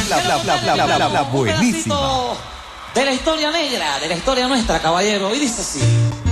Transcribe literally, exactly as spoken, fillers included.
la, la, la, la, la, la, la buenísima. De la historia negra, de la historia nuestra, caballero. Y dice así.